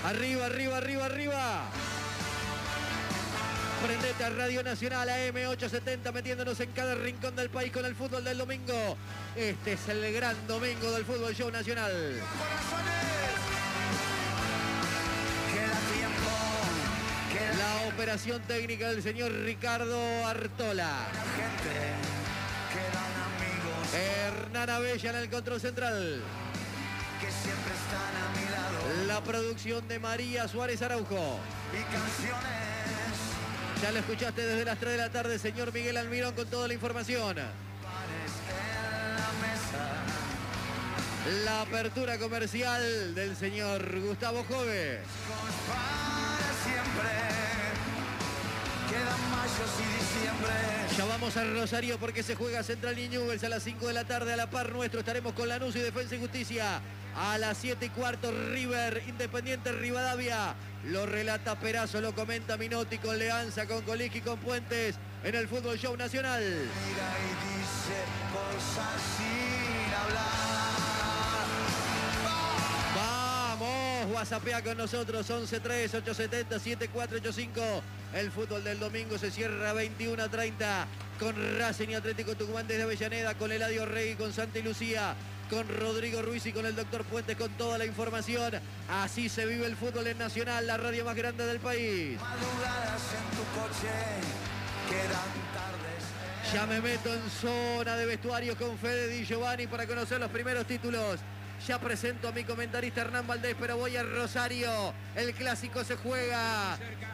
Arriba, arriba, arriba, arriba. Prendete a Radio Nacional AM870, metiéndonos en cada rincón del país con el fútbol del domingo. Este es el gran domingo del Fútbol Show Nacional. La operación técnica del señor Ricardo Artola. Hernán Abella en el control central. Que siempre están a mi lado. La producción de María Suárez Araujo. Y canciones. Ya lo escuchaste desde las 3 de la tarde, señor Miguel Almirón, con toda la información. La apertura comercial del señor Gustavo Jove. Para siempre. Quedan mayos y diciembre. Ya vamos a Rosario porque se juega Central y Newell's a las 5 de la tarde. A la par nuestro estaremos con Lanús y Defensa y Justicia. A las 7:15 River Independiente Rivadavia. Lo relata Perazo, lo comenta Minotti con Leanza, con Coliqui, con Puentes en el Fútbol Show Nacional. Mira y dice cosas sin hablar. Vamos, WhatsAppea con nosotros 1138707485. El fútbol del domingo se cierra 21:30 con Racing y Atlético Tucumán desde Avellaneda, con Eladio Rey, con Santa Lucía, con Rodrigo Ruiz y con el doctor Puentes con toda la información. Así se vive el fútbol en Nacional, la radio más grande del país. Madrugadas en tu coche, quedan tardes. Ya me meto en zona de vestuarios con Fede Di Giovanni para conocer los primeros títulos. Ya presento a mi comentarista Hernán Valdés, pero voy a Rosario. El clásico se juega.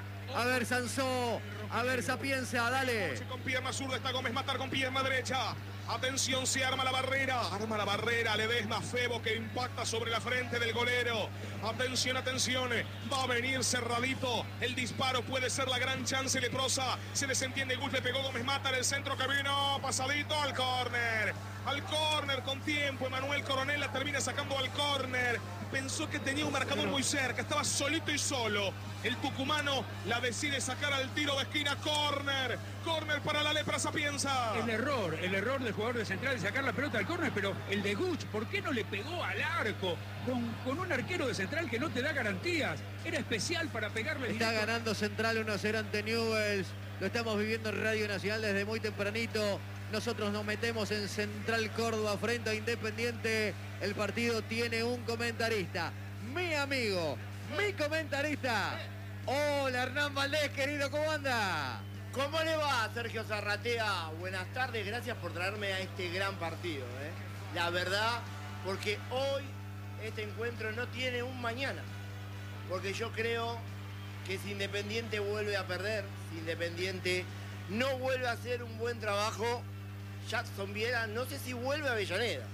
A ver Sansó, a ver Sapienza, dale. Con pierna zurda está Gómez Matar con pierna derecha. Atención, se arma la barrera. Arma la barrera, Ledesma, Febo que impacta sobre la frente del golero. Atención, atención. Va a venir cerradito. El disparo puede ser la gran chance leprosa. Se desentiende el golpe, pegó Gómez Matar. El centro que vino pasadito al córner. Al córner con tiempo. Emanuel Coronel la termina sacando al córner. Pensó que tenía un marcador muy cerca. Estaba solito y solo. El tucumano la decide sacar al tiro de esquina. Córner. Córner para la lepra Sapienza. El error del jugador de Central de sacar la pelota al córner, pero el de Guch, ¿por qué no le pegó al arco? Con un arquero de Central que no te da garantías. Era especial para pegarle. Está directo. ganando Central 1-0 ante Newell's. Lo estamos viviendo en Radio Nacional desde muy tempranito. Nosotros nos metemos en Central Córdoba frente a Independiente. El partido tiene un comentarista. Mi amigo, mi comentarista. Hola Hernán Valdés, querido, ¿cómo anda? ¿Cómo le va, Sergio Zarratea? Buenas tardes, gracias por traerme a este gran partido. La verdad, porque hoy este encuentro no tiene un mañana. Porque yo creo que si Independiente vuelve a perder, si Independiente no vuelve a hacer un buen trabajo, Jackson Viera no sé si vuelve a Avellaneda.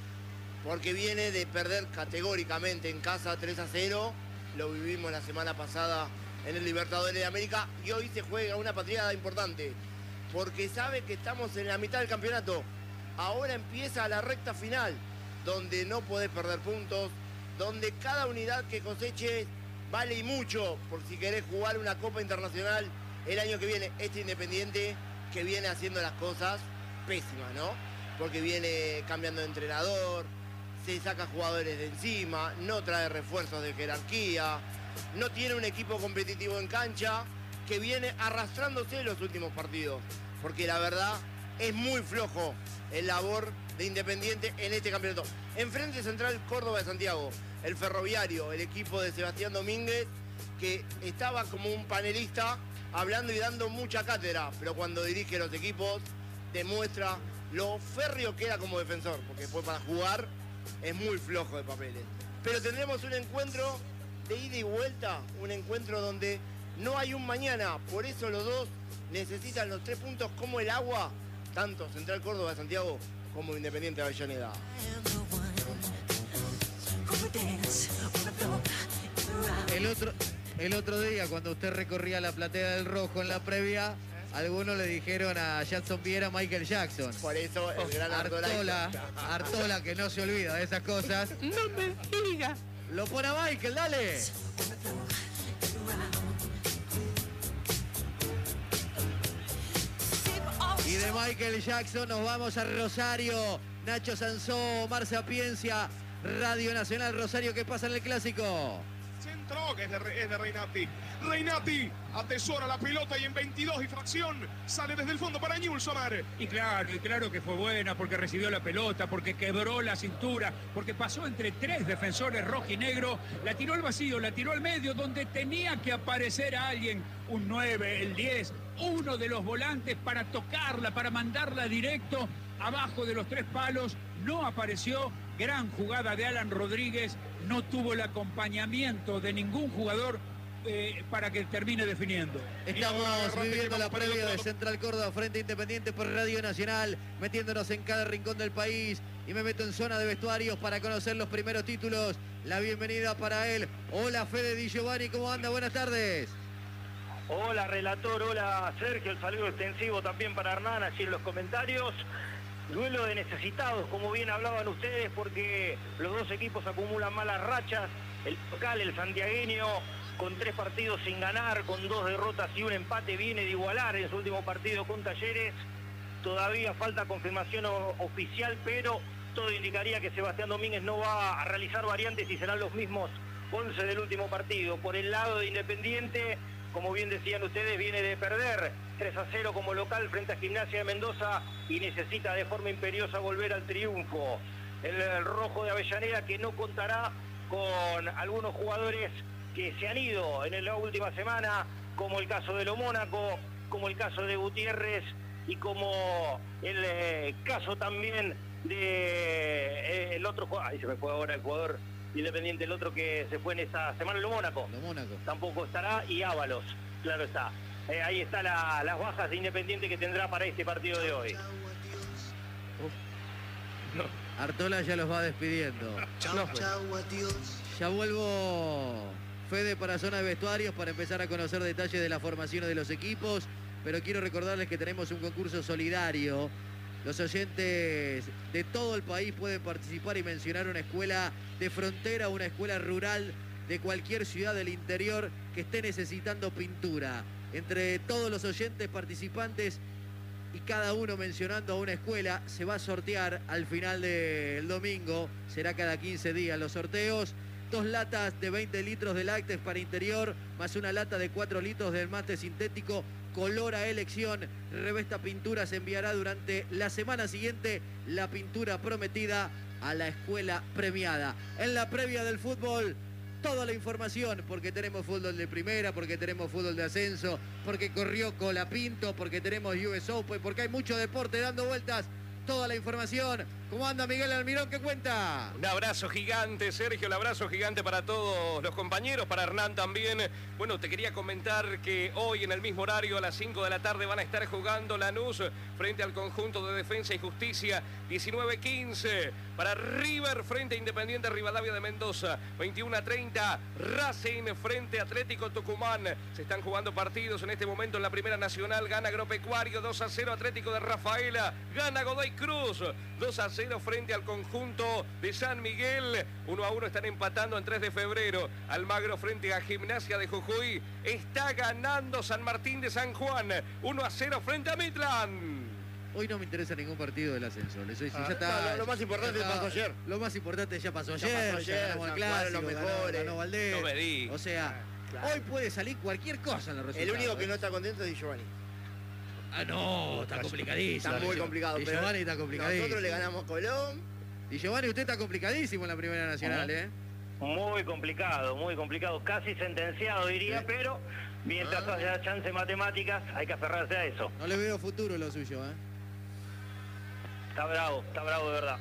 Porque viene de perder categóricamente en casa 3-0. Lo vivimos la semana pasada en el Libertadores de América y hoy se juega una patriada importante porque sabe que estamos en la mitad del campeonato. Ahora empieza la recta final donde no podés perder puntos, donde cada unidad que coseches vale y mucho por si querés jugar una Copa Internacional el año que viene. Este Independiente que viene haciendo las cosas pésimas, ¿no? Porque viene cambiando de entrenador, se saca jugadores de encima, no trae refuerzos de jerarquía, no tiene un equipo competitivo en cancha, que viene arrastrándose en los últimos partidos. Porque la verdad es muy flojo el labor de Independiente en este campeonato. Enfrente Central Córdoba de Santiago, el Ferroviario, el equipo de Sebastián Domínguez, que estaba como un panelista hablando y dando mucha cátedra, pero cuando dirige los equipos demuestra lo férreo que era como defensor, porque después para jugar es muy flojo de papeles. Pero tendremos un encuentro de ida y vuelta, un encuentro donde no hay un mañana, por eso los dos necesitan los 3 puntos como el agua, tanto Central Córdoba de Santiago como Independiente de Avellaneda. El otro día, cuando usted recorría la platea del Rojo en la previa, algunos le dijeron a Jackson Viera Michael Jackson. Por eso el gran Artola, que no se olvida de esas cosas. No me diga. Lo pone a Michael, dale. Y de Michael Jackson nos vamos a Rosario. Nacho Sansó, Omar Sapiencia, Radio Nacional Rosario. ¿Qué pasa en el clásico? Centro, que es de Reinati. Reinati atesora la pelota y en 22 y fracción sale desde el fondo para Newell's, Omar. Y claro que fue buena porque recibió la pelota, porque quebró la cintura, porque pasó entre 3 defensores rojo y negro, la tiró al vacío, la tiró al medio, donde tenía que aparecer alguien, un 9, el 10, uno de los volantes para tocarla, para mandarla directo abajo de los 3 palos. No apareció. Gran jugada de Alan Rodríguez, no tuvo el acompañamiento de ningún jugador para que termine definiendo. Estamos viviendo la previa de Central Córdoba frente a Independiente por Radio Nacional, metiéndonos en cada rincón del país, y me meto en zona de vestuarios para conocer los primeros títulos. La bienvenida para él. Hola, Fede Di Giovanni, ¿cómo anda? Buenas tardes. Hola, relator, hola, Sergio, el saludo extensivo también para Hernán allí en los comentarios. Duelo de necesitados, como bien hablaban ustedes, porque los dos equipos acumulan malas rachas. El local, el santiagueño, con 3 partidos sin ganar, con 2 derrotas y un empate, viene de igualar en su último partido con Talleres. Todavía falta confirmación oficial, pero todo indicaría que Sebastián Domínguez no va a realizar variantes y serán los mismos 11 del último partido. Por el lado de Independiente, como bien decían ustedes, viene de perder 3-0 como local frente a Gimnasia de Mendoza y necesita de forma imperiosa volver al triunfo. El rojo de Avellaneda, que no contará con algunos jugadores que se han ido en la última semana, como el caso de Lo Mónaco, como el caso de Gutiérrez y como el caso también de el otro jugador, ahí se me fue ahora el jugador Independiente, el otro que se fue en esta semana, Lo Mónaco. Tampoco estará, y Ábalos, claro está. Ahí está las bajas de Independiente que tendrá para este partido de hoy. Artola ya los va despidiendo. Ya vuelvo, Fede, para zona de vestuarios para empezar a conocer detalles de las formaciones de los equipos, pero quiero recordarles que tenemos un concurso solidario. Los oyentes de todo el país pueden participar y mencionar una escuela de frontera, una escuela rural de cualquier ciudad del interior que esté necesitando pintura. Entre todos los oyentes participantes y cada uno mencionando a una escuela, se va a sortear al final del domingo, será cada 15 días los sorteos, 2 latas de 20 litros de lácteos para interior, más una lata de 4 litros del mate sintético, color a elección. Revesta Pintura se enviará durante la semana siguiente la pintura prometida a la escuela premiada. En la previa del fútbol, toda la información, porque tenemos fútbol de primera, porque tenemos fútbol de ascenso, porque corrió Colapinto, porque tenemos US Open, porque hay mucho deporte dando vueltas. Toda la información. ¿Cómo anda Miguel Almirón? ¿Qué cuenta? Un abrazo gigante, Sergio, un abrazo gigante para todos los compañeros, para Hernán también. Bueno, te quería comentar que hoy en el mismo horario, a las 5 de la tarde, van a estar jugando Lanús frente al conjunto de Defensa y Justicia, 19:15. Para River frente a Independiente Rivadavia de Mendoza, 21:30. Racing frente a Atlético Tucumán. Se están jugando partidos en este momento en la Primera Nacional. Gana Agropecuario, 2-0 Atlético de Rafaela. Gana Godoy Cruz, 2-0 frente al conjunto de San Miguel. 1-1 están empatando en 3 de febrero. Almagro frente a Gimnasia de Jujuy. Está ganando San Martín de San Juan, 1-0 frente a Midland. Hoy no me interesa ningún partido del ascenso. Ya está, lo más importante pasó ayer. Lo más importante ya pasó ayer. Ya ganamos el clásico, los mejores. ganó Valdés. No me di. O sea, claro. Hoy puede salir cualquier cosa en los resultados. El único que no está contento es Di Giovanni. Ah, no, está complicadísimo. Está muy complicado. Di Giovanni está complicadísimo. Nosotros le ganamos Colón. Di Giovanni, usted está complicadísimo en la Primera Nacional, ¿eh? Muy complicado, casi sentenciado diría, pero mientras haya chance matemáticas hay que aferrarse a eso. No le veo futuro lo suyo, ¿eh? Está bravo de verdad.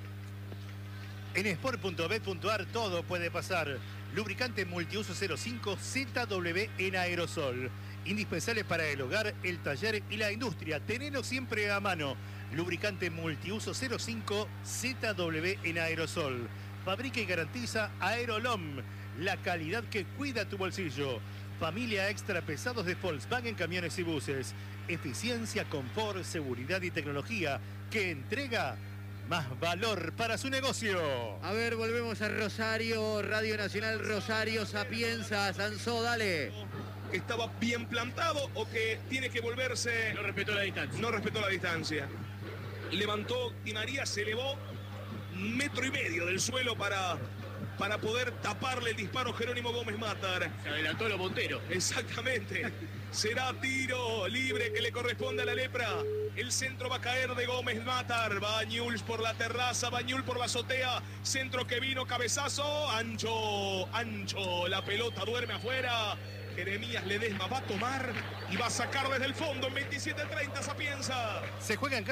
En sport.bet.ar todo puede pasar. Lubricante multiuso 05 ZW en aerosol. Indispensable para el hogar, el taller y la industria. Tenelo siempre a mano. Lubricante multiuso 05 ZW en aerosol. Fabrica y garantiza Aerolom, la calidad que cuida tu bolsillo. Familia extra pesados de Volkswagen Camiones y Buses. Eficiencia, confort, seguridad y tecnología que entrega más valor para su negocio. A ver, volvemos a Rosario, Radio Nacional Rosario, Sapienza, Sansó, dale. ¿Estaba bien plantado o que tiene que volverse? No respetó la distancia. No respetó la distancia. Levantó Di María, se elevó 1,5 metros del suelo para para poder taparle el disparo Jerónimo Gómez Matar. Se adelantó lo Montero. Exactamente. Será tiro libre que le corresponde a la Lepra. El centro va a caer de Gómez Matar. Bañuls por la terraza, Bañul por la azotea. Centro que vino, cabezazo. Ancho, ancho. La pelota duerme afuera. Jeremías Ledesma va a tomar y va a sacar desde el fondo en 27-30 Sapienza. Se juega en